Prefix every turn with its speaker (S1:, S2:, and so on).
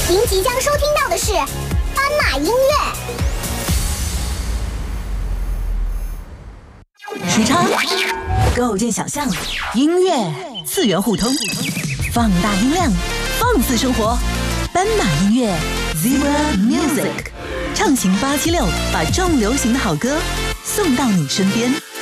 S1: 您即将收听到的是斑马音乐。
S2: 时差，构建想象，音乐次元互通，放大音量，放肆生活。斑马音乐 Zebra Music， 畅行876，把重流行的好歌送到你身边。